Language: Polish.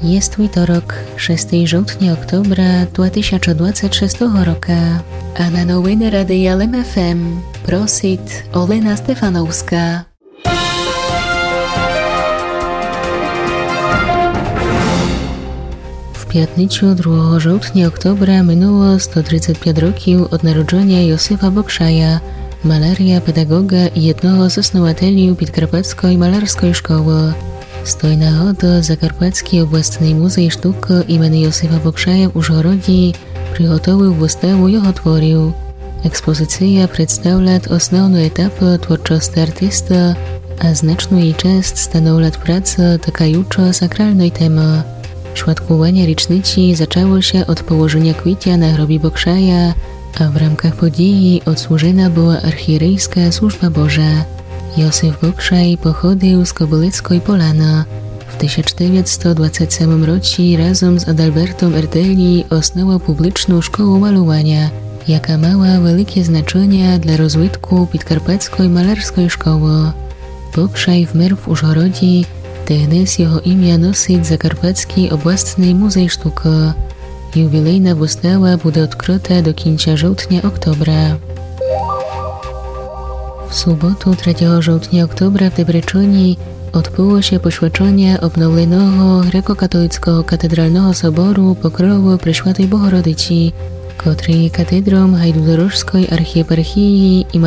Jest wtorok, 6 žołtnia oktobra 2026 roku, a na nowiny Radia LEM FM prosit Olena Stefanowska. W p'ятницю 2 żołtnia oktobra minęło 135 років od narodzenia Józefa Bokszaja, malaria, pedagoga i jednego z основателів Підкарпатської malarskiej szkoły. Stoi nahodo Zakarpacki Обласний музей sztuk imeni Józefa Bokszaja w Užhoroді przygotował wystawę jego tworów. Ekspozycja przedstawia основну etapę twórczości artysta, a znaczną jej część stanowi praca dotykająca sakralnej temy. Świadkowanie rocznicy zaczęło się od położenia kwiacia na grobie Bokszaja, a w ramach podії odsłużona była archierejska służba Boża. Józef Bokszaj pochodził z Kobyleckiej Polany. W 1927 roku razem z Adalbertom Erdelli osnował publiczną szkołę malowania, jaka miała wielkie znaczenie dla rozwitku Підкарпатської malarskiej szkoły. Bokszaj wmierł w Užhorodzie, teraz jego imię nosi Zakarpacki Обласний muzej sztuk. Jubilejna wystawa będzie odkryta do końca żołtnia-oktobra. W sobotę 3 żołtnia oktobra w Debreczni odbyło się poświęcenie obnowionego grekokatolickiego katedralnego soboru Pokrowu Preszłatej Bohorodyci, który katedrą Hajdúdorožskej archieparchii i